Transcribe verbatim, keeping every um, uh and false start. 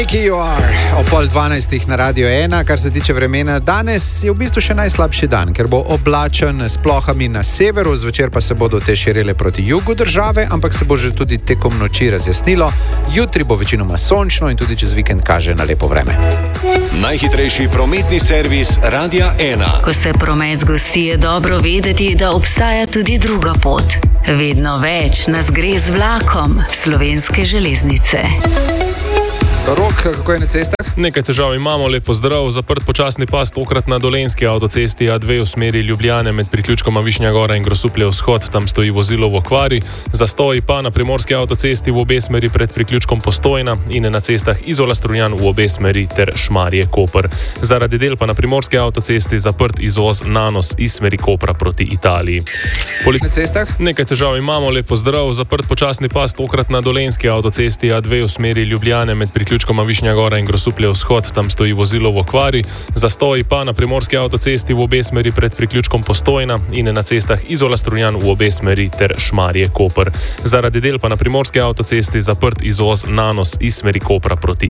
You are o pol dvanajstih na Radio ena. Kar se tiče vremena, danes je v bistvu še najslabši dan, ker bo oblačen s plohami na severu, zvečer pa se bodo te širile proti jugu države, ampak se bo že tudi tekom noči razjasnilo. Jutri bo večinoma sončno in tudi čez vikend kaže na lepo vreme. Najhitrejši prometni servis Radia ena. Ko se promet zgosti, je dobro vedeti, da obstaja tudi druga pot. Vedno več nas gre z vlakom Slovenske železnice. Rok, kako je na cestah? Nekaj težav imamo, lep pozdrav. Zaprt počasni pas tokrat na Dolenjski avtocesti A dve v smeri Ljubljane med priključkoma Višnja Gora in Grosuplje vzhod, tam stoji vozilo v okvari. Zastoji pa na Primorski avtocesti v obe smeri pred priključkom Postojna in na cestah Izola Strunjan v obe smeri ter Šmarje Koper. Zaradi del pa na Primorski avtocesti zaprt izvoz Nanos iz smeri Kopra proti Italiji. Poli- na cestah? Nekaj težav imamo, lep pozdrav. Zaprt počasni pas tokrat na Dolenjski avtocesti A dve v smeri Ljubljane med priključkoma Višnja Gora in Grosuplje vzhod, tam stoji vozilo v okvari. Zastoji pa na Primorski avtocesti v obe smeri pred priključkom Postojna in na cestah Izola Strunjan v obe smeri ter Šmarje Koper. Zaradi del pa na Primorski avtocesti zaprt izvoz Nanos iz smeri Kopra proti